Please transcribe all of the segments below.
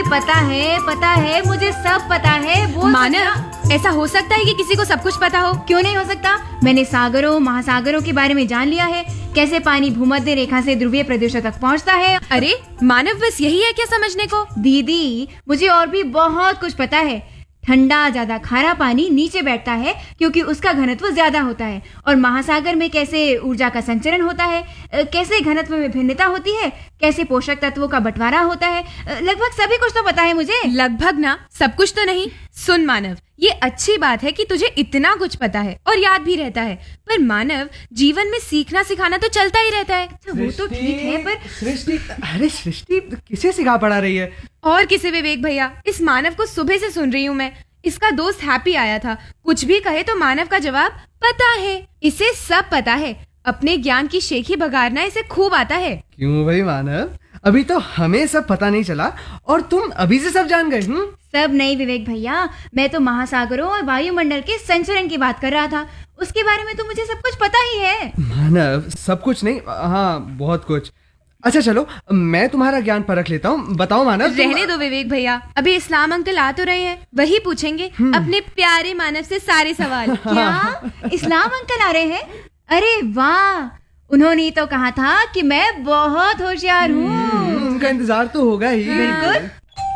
पता है, मुझे सब पता है। वो मानव, ऐसा हो सकता है कि किसी को सब कुछ पता हो? क्यों नहीं हो सकता? मैंने सागरों महासागरों के बारे में जान लिया है, कैसे पानी भूमध्य रेखा से ध्रुवीय प्रदेशों तक पहुंचता है। अरे मानव, बस यही है क्या समझने को? दीदी, मुझे और भी बहुत कुछ पता है। ठंडा ज्यादा खारा पानी नीचे बैठता है क्योंकि उसका घनत्व ज्यादा होता है, और महासागर में कैसे ऊर्जा का संचरण होता है, कैसे घनत्व में भिन्नता होती है, कैसे पोषक तत्वों का बंटवारा होता है। लगभग सभी कुछ तो पता है मुझे। लगभग ना, सब कुछ तो नहीं। सुन मानव, ये अच्छी बात है कि तुझे इतना कुछ पता है और याद भी रहता है, पर मानव, जीवन में सीखना सिखाना तो चलता ही रहता है। वो तो ठीक है, पर सृष्टि, अरे सृष्टि किसे सिखा पढ़ा रही है? और किसे विवेक भैया? इस मानव को सुबह से सुन रही हूँ मैं। इसका दोस्त हैप्पी आया था, कुछ भी कहे तो मानव का जवाब पता है। इसे सब पता है, अपने ज्ञान की शेखी बघारना इसे खूब आता है। क्यों भाई मानव, अभी तो हमें सब पता नहीं चला और तुम अभी से सब जान गए। सब नहीं विवेक भैया, मैं तो महासागरों और वायुमंडल के संचरण की बात कर रहा था। उसके बारे में तो मुझे सब कुछ पता ही है। मानव, सब कुछ नहीं, हाँ बहुत कुछ। अच्छा चलो, मैं तुम्हारा ज्ञान परख लेता हूँ। बताओ मानव। रहने दो विवेक भैया, अभी इस्लाम अंकल आ तो रहे हैं, वही पूछेंगे अपने प्यारे मानव से सारे सवाल। क्या इस्लाम अंकल आ रहे हैं? अरे वाह, उन्होंने तो कहा था कि मैं बहुत होशियार हूँ। उनका इंतजार तो होगा ही। बिल्कुल।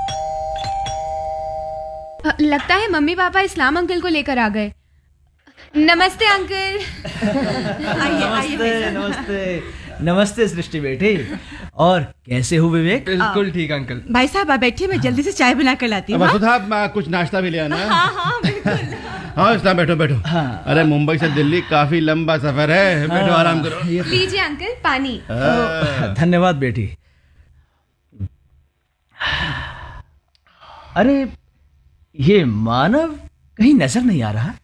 लगता है मम्मी पापा इस्लाम अंकल को लेकर आ गए। नमस्ते अंकल। नमस्ते नमस्ते नमस्ते सृष्टि बेटी, और कैसे हो विवेक? बिल्कुल ठीक अंकल। भाई साहब आप बैठिए, मैं जल्दी से चाय बना कर लाती हूँ। वसुधा, कुछ नाश्ता भी ले आना। हाँ बिल्कुल। हाँ इस्लाम, बैठो बैठो। हाँ। अरे मुंबई से दिल्ली काफी लंबा सफर है, बैठो आराम करो। लीजिए अंकल पानी। धन्यवाद बेटी। अरे ये मानव कहीं नजर नहीं आ रहा।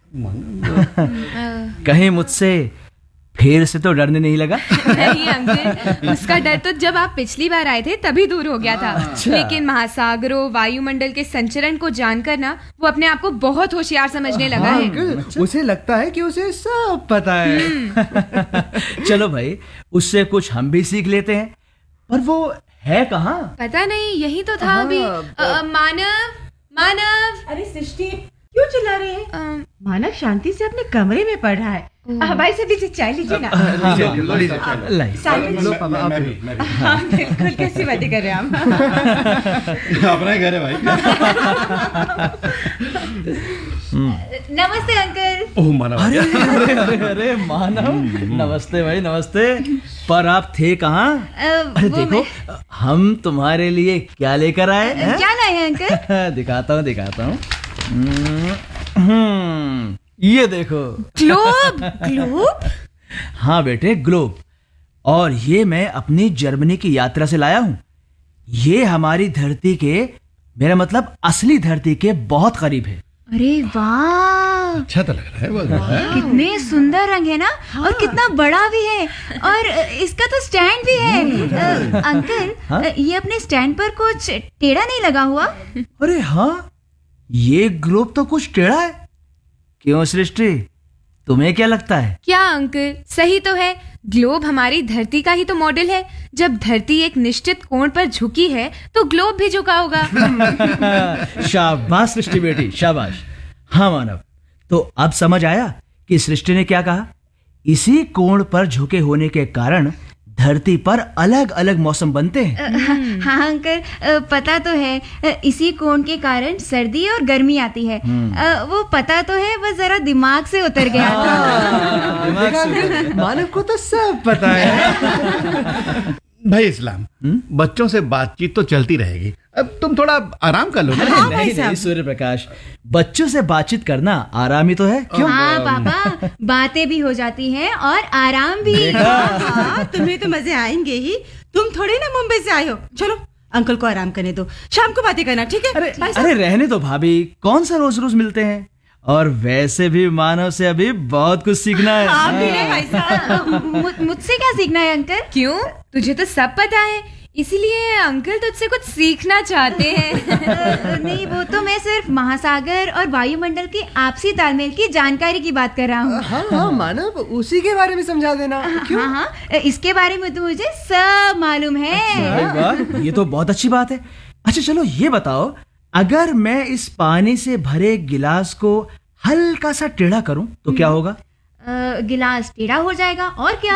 कहीं मुझसे फिर से तो डरने नहीं लगा? नहीं अंकल, उसका डर तो जब आप पिछली बार आए थे तभी दूर हो गया था। अच्छा। लेकिन महासागरों वायुमंडल के संचरण को जानकर ना, वो अपने आप को बहुत होशियार समझने लगा है। अंकल, उसे लगता है कि उसे सब पता है। चलो भाई, उससे कुछ हम भी सीख लेते हैं। पर वो है कहाँ? पता नहीं, यही तो था अभी। मानव, मानव। अरे सृष्टि, क्यों चिल्ला रहे हैं? मानव शांति से अपने कमरे में पढ़ रहा है। भाई साहब लीजिए चाय, लीजिए ना। लाई। हाँ बिल्कुल, कैसी बातें कर रहे हैं हम। अपना ही घर है भाई। नमस्ते अंकल। ओह मानव। अरे मानव, नमस्ते भाई नमस्ते। पर आप थे कहाँ? अरे देखो, हम तुम्हारे लिए क्या लेकर आए हैं? क्या लाए हैं अंकल? दिखाता हूँ। ये देखो। ग्लोब। ग्लोब? हाँ बेटे, ग्लोब। और ये मैं अपनी जर्मनी की यात्रा से लाया हूँ। ये हमारी धरती के, मेरा मतलब असली धरती के बहुत करीब है। अरे वाह, अच्छा तो लग रहा है बहुत। कितने सुंदर रंग है ना। और कितना बड़ा भी है, और इसका तो स्टैंड भी है। अंकल, ये अपने स्टैंड पर कुछ टेढ़ा नहीं लगा हुआ? अरे हाँ, ये ग्लोब तो कुछ टेढ़ा है। क्यों सृष्टि, तुम्हें क्या लगता है? क्या अंकल, सही तो है। ग्लोब हमारी धरती का ही तो मॉडल है। जब धरती एक निश्चित कोण पर झुकी है तो ग्लोब भी झुका होगा। शाबाश सृष्टि बेटी, शाबाश। हाँ मानव, तो अब समझ आया कि सृष्टि ने क्या कहा। इसी कोण पर झुके होने के कारण धरती पर अलग अलग मौसम बनते हैं। हाँ अंकल, पता तो है। इसी कोण के कारण सर्दी और गर्मी आती है। वो पता तो है, बस जरा दिमाग से उतर गया था। मानव को तो सब पता है। भाई इस्लाम, बच्चों से बातचीत तो चलती रहेगी, अब तुम थोड़ा आराम कर लो ना। नहीं सूर्य प्रकाश, बच्चों से बातचीत करना आराम ही तो है। क्यों? हाँ पापा, बातें भी हो जाती हैं और आराम भी। हाँ, तुम्हें तो मजे आएंगे ही। तुम थोड़े ना मुंबई से आए हो। चलो अंकल को आराम करने दो, शाम को बातें करना, ठीक है? अरे रहने दो भाभी, कौन सा रोज रोज मिलते हैं। और वैसे भी मानव से अभी बहुत कुछ सीखना है। आप भी भाई साहब। मुझसे क्या सीखना है अंकल? क्यों, तुझे तो सब पता है। इसलिए अंकल तुझसे कुछ सीखना चाहते हैं। नहीं, वो तो मैं सिर्फ महासागर और वायुमंडल के आपसी तालमेल की जानकारी की बात कर रहा हूँ। हाँ हाँ मानव, उसी के बारे में समझा देना। क्यों? हाँ हाँ, इसके बारे में तो मुझे सब मालूम है। अरे वाह, ये तो बहुत अच्छी बात है। अच्छा चलो ये बताओ, अगर मैं इस पानी से भरे गिलास को हल्का सा टेढ़ा करूं तो क्या होगा? गिलास टेढ़ा हो जाएगा, और क्या।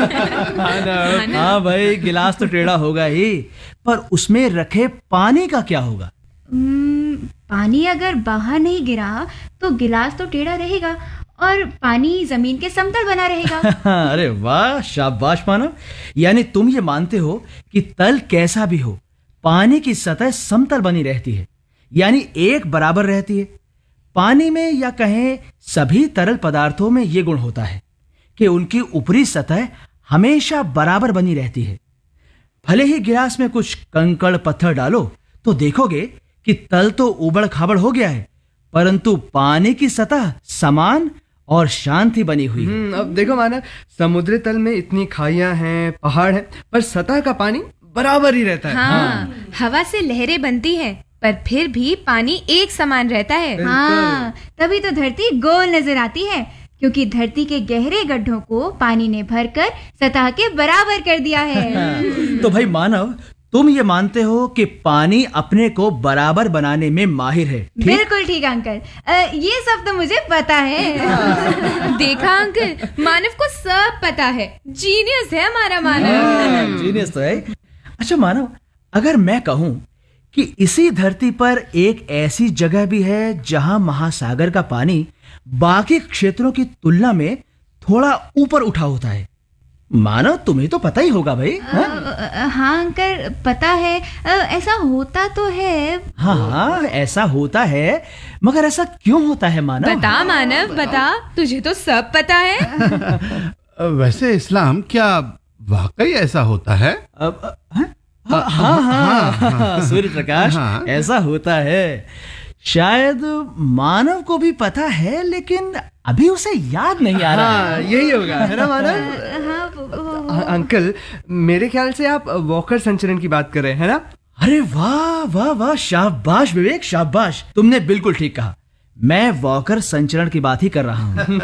हाँ भाई, गिलास तो टेढ़ा होगा ही, पर उसमें रखे पानी का क्या होगा? पानी अगर बाहर नहीं गिरा तो गिलास तो टेढ़ा रहेगा और पानी जमीन के समतल बना रहेगा। अरे वाह, शाबाश मानव। यानी तुम ये मानते हो कि तल कैसा भी हो, पानी की सतह समतल बनी रहती है, यानी एक बराबर रहती है। पानी में या कहें सभी तरल पदार्थों में यह गुण होता है कि उनकी ऊपरी सतह हमेशा बराबर बनी रहती है। भले ही गिलास में कुछ कंकड़ पत्थर डालो तो देखोगे कि तल तो उबड़ खाबड़ हो गया है, परंतु पानी की सतह समान और शांति बनी हुई है। अब देखो मानव, समुद्र तल में इतनी खाइयां हैं, पहाड़ हैं, पर सतह का पानी बराबर ही रहता है। हाँ, हवा से लहरें बनती हैं, पर फिर भी पानी एक समान रहता है। हाँ, तभी तो धरती गोल नजर आती है, क्योंकि धरती के गहरे गड्ढों को पानी ने भरकर सतह के बराबर कर दिया है। तो भाई मानव, तुम ये मानते हो कि पानी अपने को बराबर बनाने में माहिर है, ठीक? बिल्कुल ठीक अंकल, ये सब तो मुझे पता है। देखा अंकल, मानव को सब पता है। जीनियस है हमारा मानव। जीनियस तो है। अच्छा मानव, अगर मैं कहूं कि इसी धरती पर एक ऐसी जगह भी है जहां महासागर का पानी बाकी क्षेत्रों की तुलना में थोड़ा ऊपर उठा होता है, मानो तुम्हें तो पता ही होगा भाई। हाँ अंकल, पता है, ऐसा होता तो है। हाँ, ऐसा होता है, मगर ऐसा क्यों होता है मानव? बता मानव, बता, तुझे तो सब पता है। वैसे इस्लाम, क्या वाकई ऐसा होता है? हाँ, सूर्य प्रकाश, ऐसा होता है। शायद मानव को भी पता है, लेकिन अभी उसे याद नहीं आ रहा। हाँ, यही होगा, है ना मानव? अंकल, मेरे ख्याल से आप वॉकर संचरण की बात कर रहे हैं ना? अरे वाह वाह वाह, शाबाश विवेक, शाबाश, तुमने बिल्कुल ठीक कहा। मैं वॉकर संचरण की बात ही कर रहा हूँ।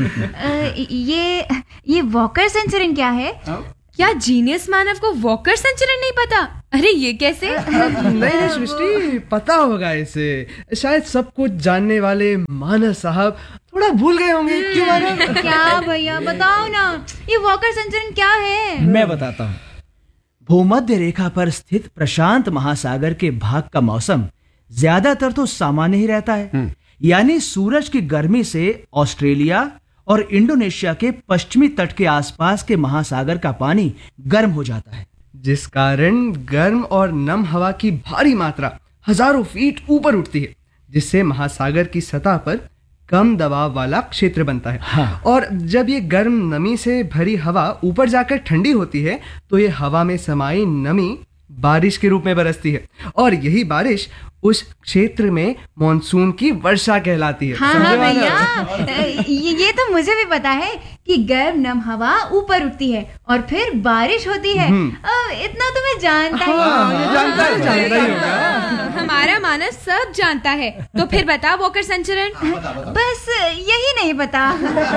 ये वॉकर संचरण क्या है? क्या जीनियस मानव को वॉकर संचरण नहीं पता? अरे ये कैसे? नहीं सृष्टि, पता होगा इसे। शायद सब कुछ जानने वाले मानव साहब थोड़ा भूल गए होंगे। क्यों मानव? क्या भैया, बताओ ना, ये वॉकर संचरण क्या है? मैं बताता हूँ। भूमध्य रेखा पर स्थित प्रशांत महासागर के भाग का मौसम ज्यादातर तो सामान्य ही रहता है, यानी सूरज की गर्मी से ऑस्ट्रेलिया और इंडोनेशिया के पश्चिमी तट के आसपास के महासागर का पानी गर्म हो जाता है, जिस कारण गर्म और नम हवा की भारी मात्रा हजारों फीट ऊपर उठती है, जिससे महासागर की सतह पर कम दबाव वाला क्षेत्र बनता है। हाँ। और जब ये गर्म नमी से भरी हवा ऊपर जाकर ठंडी होती है तो ये हवा में समाई नमी बारिश के रूप में बरसती है, और यही बारिश उस क्षेत्र में मानसून की वर्षा कहलाती है। हाँ हाँ भैया, ये तो मुझे भी पता है कि गर्म नम हवा ऊपर उठती है और फिर बारिश होती है। इतना तो मैं जानता ही जानता ही होगा। हमारा मानव सब जानता है। तो फिर बता वॉकर संचरण। बस यही नहीं पता।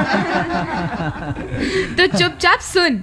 तो चुपचाप सुन।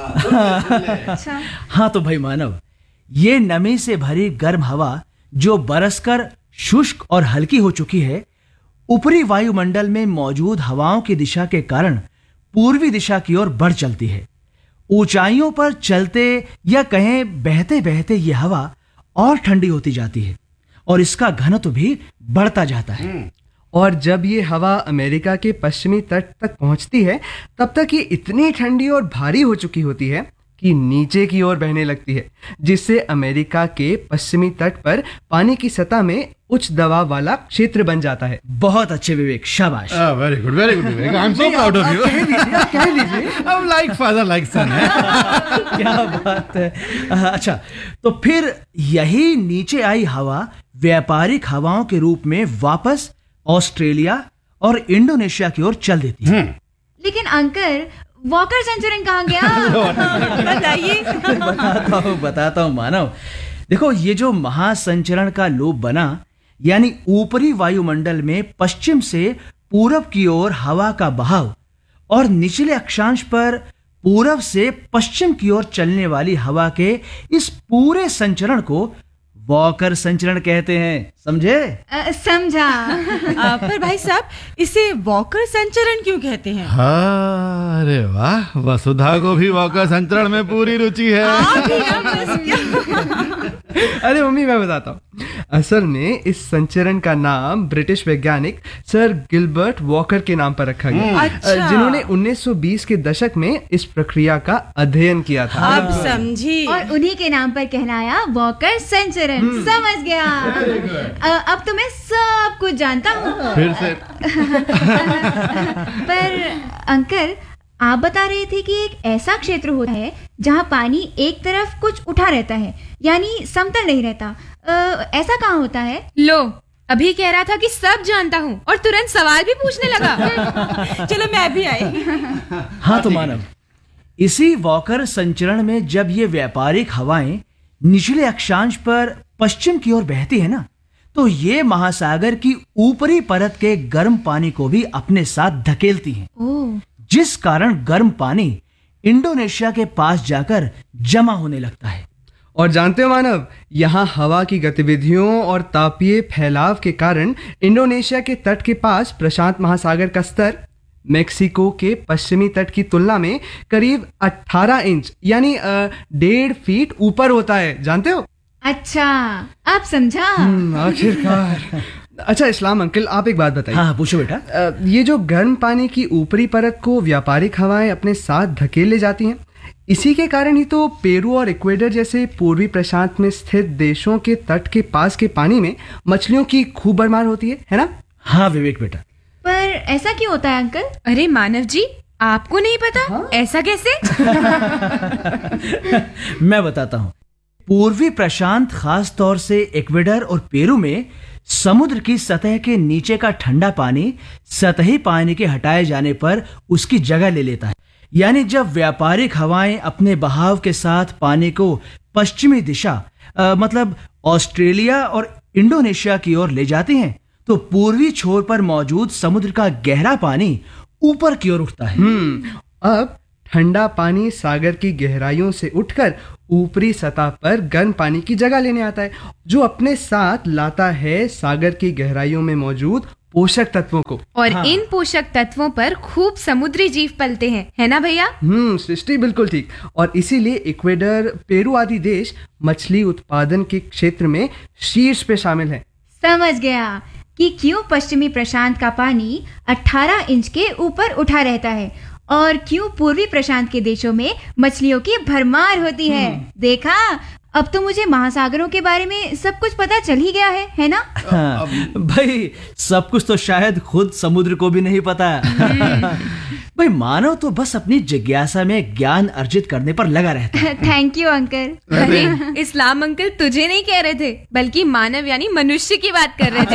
हाँ तो भाई मानव, ये नमी से भरी गर्म हवा जो बरसकर शुष्क और हल्की हो चुकी है, ऊपरी वायुमंडल में मौजूद हवाओं की दिशा के कारण पूर्वी दिशा की ओर बढ़ चलती है। ऊंचाइयों पर चलते या कहें बहते बहते ये हवा और ठंडी होती जाती है और इसका घनत्व भी बढ़ता जाता है। और जब ये हवा अमेरिका के पश्चिमी तट तक पहुंचती है, तब तक ये इतनी ठंडी और भारी हो चुकी होती है कि नीचे की ओर बहने लगती है, जिससे अमेरिका के पश्चिमी तट पर पानी की सतह में उच्च दबाव वाला क्षेत्र बन जाता है। बहुत अच्छे विवेक, शाबाश। Very good Vivek, I am so proud of you. कह लीजिए। अब लाइक फादर लाइक सन है। क्या बात है। अच्छा, तो फिर यही नीचे आई हवा व्यापारिक हवाओं के रूप में वापस ऑस्ट्रेलिया और इंडोनेशिया की ओर चल देती है। लेकिन अंकल, वॉकर संचरण कहाँ गया? बताइए। बताता हूँ मानव। देखो, ये जो महासंचरण का लोब बना, यानी ऊपरी वायुमंडल में पश्चिम से पूरब की ओर हवा का बहाव और निचले अक्षांश पर पूरब से पश्चिम की ओर चलने वाली हवा के इस पूरे संचरण को वॉकर संचरण कहते हैं। समझे? समझा। पर भाई साहब, इसे वॉकर संचरण क्यों कहते हैं? हाँ, अरे वाह, वसुधा को भी वॉकर संचरण में पूरी रुचि है। अरे मम्मी, मैं बताता हूँ। असल में इस संचरण का नाम ब्रिटिश वैज्ञानिक सर गिलबर्ट वॉकर के नाम पर रखा गया, अच्छा। जिन्होंने 1920 के दशक में इस प्रक्रिया का अध्ययन किया था। अब समझी। और उन्हीं के नाम पर कहलाया वॉकर संचरण। समझ गया। अब तो मैं सब कुछ जानता हूँ। फिर से पर अंकल, आप बता रहे थे कि एक ऐसा क्षेत्र होता है जहाँ पानी एक तरफ कुछ उठा रहता है, यानी समतल नहीं रहता। ऐसा कहाँ होता है? लो, अभी कह रहा था कि सब जानता हूँ और तुरंत सवाल भी पूछने लगा। चलो मैं भी आई। हाँ तो मानव, इसी वॉकर संचरण में जब ये व्यापारिक हवाएं निचले अक्षांश पर पश्चिम की ओर बहती है ना, तो ये महासागर की ऊपरी परत के गर्म पानी को भी अपने साथ धकेलती हैं, ओह, जिस कारण गर्म पानी इंडोनेशिया के पास जाकर जमा होने लगता है। और जानते हो मानव, यहाँ हवा की गतिविधियों और तापीय फैलाव के कारण इंडोनेशिया के तट के पास प्रशांत महासागर का स्तर मेक्सिको के पश्चिमी तट की तुलना में करीब 18 इंच यानी 1.5 फीट ऊपर होता है। जानते हो? अच्छा, आप समझा। आखिरकार। अच्छा इस्लाम अंकल, आप एक बात बताइए। हाँ पूछो बेटा। ये जो गर्म पानी की ऊपरी परत को व्यापारिक हवाएं अपने साथ धकेल ले जाती हैं, इसी के कारण ही तो पेरू और इक्वेडर जैसे पूर्वी प्रशांत में स्थित देशों के तट के पास के पानी में मछलियों की खूब भरमार होती है ना? हाँ विवेक बेटा। पर ऐसा क्यों होता है अंकल? अरे मानव जी, आपको नहीं पता? हाँ? ऐसा कैसे? मैं बताता हूँ। पूर्वी प्रशांत, खास तौर से इक्वेडर और पेरू में समुद्र की सतह के नीचे का ठंडा पानी सतही पानी के हटाए जाने पर उसकी जगह ले लेता है। यानी जब व्यापारिक हवाएं अपने बहाव के साथ पानी को पश्चिमी दिशा मतलब ऑस्ट्रेलिया और इंडोनेशिया की ओर ले जाती हैं, तो पूर्वी छोर पर मौजूद समुद्र का गहरा पानी ऊपर की ओर उठता है। अब ठंडा पानी सागर की गहराइयों से उठकर ऊपरी सतह पर गर्म पानी की जगह लेने आता है, जो अपने साथ लाता है सागर की गहराइयों में मौजूद पोषक तत्वों को। और इन पोषक तत्वों पर खूब समुद्री जीव पलते हैं, है ना भैया? सृष्टि बिल्कुल ठीक। और इसीलिए इक्वेडर, पेरू आदि देश मछली उत्पादन के क्षेत्र में शीर्ष पे शामिल हैं। समझ गया कि क्यों पश्चिमी प्रशांत का पानी 18 इंच के ऊपर उठा रहता है और क्यों पूर्वी प्रशांत के देशों में मछलियों की भरमार होती है। देखा, अब तो मुझे महासागरों के बारे में सब कुछ पता चल ही गया है ना? हाँ, भाई सब कुछ तो शायद खुद समुद्र को भी नहीं पता। भाई मानव तो बस अपनी जिज्ञासा में ज्ञान अर्जित करने पर लगा रहता है। Thank you uncle. अरे इस्लाम अंकल तुझे नहीं कह रहे थे, बल्कि मानव यानी मनुष्य की बात कर रहे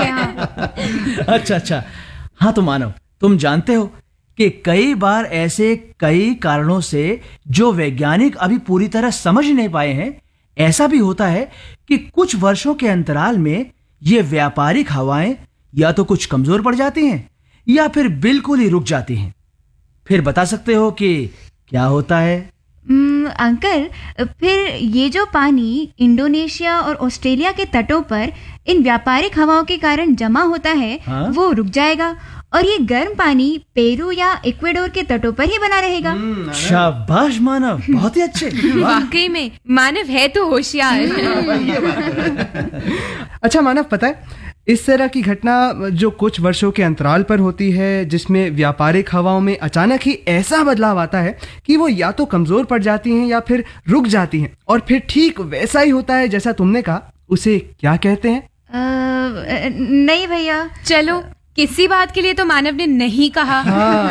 थे। अच्छा। हाँ तो मानव, तुम जानते हो कि कई बार ऐसे कई कारणों से जो वैज्ञानिक अभी पूरी तरह समझ नहीं पाए हैं, ऐसा भी होता है कि कुछ वर्षों के अंतराल में ये व्यापारिक हवाएं या तो कुछ कमजोर पड़ जाती हैं या फिर बिल्कुल ही रुक जाती हैं। फिर बता सकते हो कि क्या होता है? अंकल, फिर ये जो पानी इंडोनेशिया और ऑस्ट्रेलिया के तटों पर इन व्यापारिक हवाओं के कारण जमा होता है, हाँ? वो रुक जाएगा और ये गर्म पानी पेरू या इक्वेडोर के तटों पर ही बना रहेगा। शाबाश मानव, बहुत ही अच्छे। वाकई में मानव है तो होशियार। अच्छा मानव, पता है इस तरह की घटना जो कुछ वर्षों के अंतराल पर होती है, जिसमें व्यापारिक हवाओं में अचानक ही ऐसा बदलाव आता है कि वो या तो कमजोर पड़ जाती हैं या फिर रुक जाती हैं, और फिर ठीक वैसा ही होता है जैसा तुमने कहा, उसे क्या कहते हैं? नहीं भैया। चलो, किसी बात के लिए तो मानव ने नहीं कहा।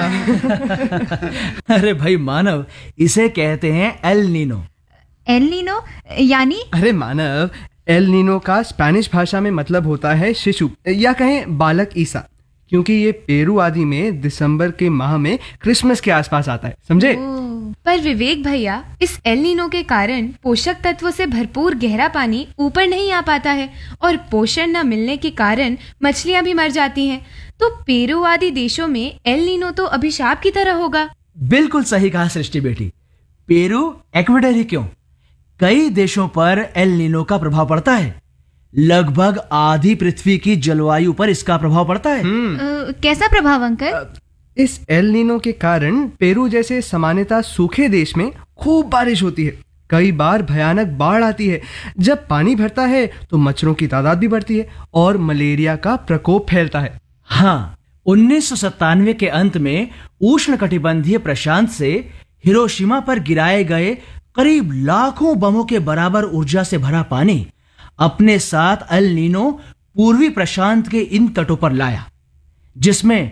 अरे भाई मानव, इसे कहते हैं एल नीनो। एल नीनो यानी? अरे मानव, एल नीनो का स्पेनिश भाषा में मतलब होता है शिशु या कहें बालक ईसा। क्योंकि ये पेरू आदि में दिसंबर के माह में क्रिसमस के आसपास आता है, समझे? पर विवेक भैया, इस एल नीनो के कारण पोषक तत्वों से भरपूर गहरा पानी ऊपर नहीं आ पाता है और पोषण न मिलने के कारण मछलियां भी मर जाती हैं। तो पेरू आदि देशों में एल नीनो तो अभिशाप की तरह होगा। बिल्कुल सही कहा सृष्टि बेटी। पेरू, इक्वेडर ही क्यों, कई देशों पर एल नीनो का प्रभाव पड़ता है। लगभग आधी पृथ्वी की जलवायु पर इसका प्रभाव पड़ता है। कैसा प्रभाव अंकल? इस एल नीनो के कारण पेरू जैसे सामान्यतः सूखे देश में खूब बारिश होती है। कई बार भयानक बाढ़ आती है। जब पानी भरता है तो मच्छरों की तादाद भी बढ़ती है और मलेरिया का प्रकोप फैलता है। हाँ, 1997 के अंत में उष्णकटिबंधीय प्रशांत से हिरोशिमा पर गिराए गए करीब लाखों बमों के बराबर ऊर्जा से भरा पानी अपने साथ एल नीनो पूर्वी प्रशांत के इन तटों पर लाया, जिसमें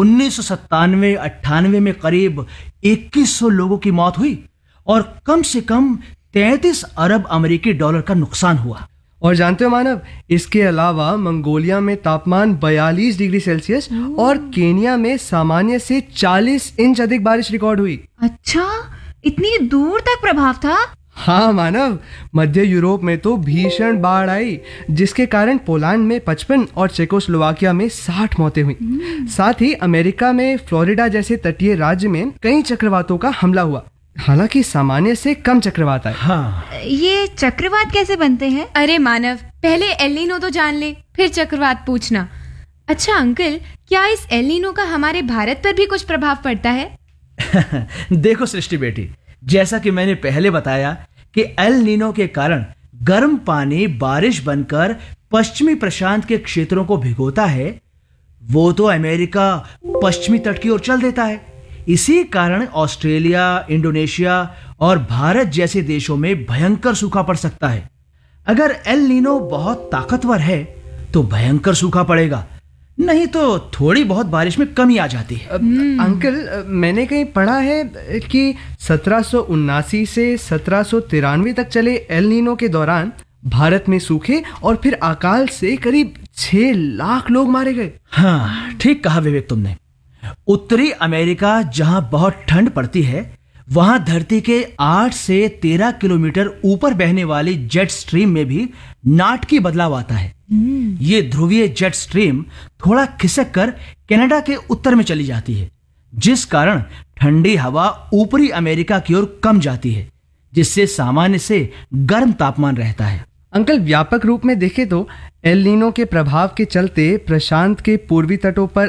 1997-98 में करीब 2100 लोगों की मौत हुई और कम से कम 33 अरब अमेरिकी डॉलर का नुकसान हुआ। और जानते हो मानव, इसके अलावा मंगोलिया में तापमान 42 डिग्री सेल्सियस और केनिया में सामान्य से 40 इंच अधिक बारिश रिकॉर्ड हुई। अच्छा, इतनी दूर तक प्रभाव था? हाँ मानव, मध्य यूरोप में तो भीषण बाढ़ आई, जिसके कारण पोलैंड में 55 और चेकोस्लोवाकिया में 60 मौतें हुई। साथ ही अमेरिका में फ्लोरिडा जैसे तटीय राज्य में कई चक्रवातों का हमला हुआ, हालांकि सामान्य से कम चक्रवात आए। हाँ, ये चक्रवात कैसे बनते हैं? अरे मानव, पहले एल नीनो तो जान ले, फिर चक्रवात पूछना। अच्छा अंकल, क्या इस एल नीनो का हमारे भारत पर भी कुछ प्रभाव पड़ता है? देखो सृष्टि बेटी, जैसा कि मैंने पहले बताया कि एल नीनो के कारण गर्म पानी बारिश बनकर पश्चिमी प्रशांत के क्षेत्रों को भिगोता है, वो तो अमेरिका पश्चिमी तट की ओर चल देता है। इसी कारण ऑस्ट्रेलिया, इंडोनेशिया और भारत जैसे देशों में भयंकर सूखा पड़ सकता है। अगर एल नीनो बहुत ताकतवर है तो भयंकर सूखा पड़ेगा, नहीं तो थोड़ी बहुत बारिश में कमी आ जाती है। अंकल, मैंने कहीं पढ़ा है कि 1779 से 1793 तक चले एल नीनो के दौरान भारत में सूखे और फिर अकाल से करीब 6 लाख लोग मारे गए। हाँ, ठीक कहा विवेक तुमने। उत्तरी अमेरिका जहां बहुत ठंड पड़ती है, वहां धरती के 8 से 13 किलोमीटर ऊपर बहने वाली जेट स्ट्रीम में भी नाटकीय बदलाव आता है। ये ध्रुवीय जेट स्ट्रीम थोड़ा खिसक कर कनाडा के उत्तर में चली जाती है, जिस कारण ठंडी हवा ऊपरी अमेरिका की ओर कम जाती है, जिससे सामान्य से गर्म तापमान रहता है। अंकल, व्यापक रूप में देखें तो एल नीनो के प्रभाव के चलते प्रशांत के पूर्वी तटों पर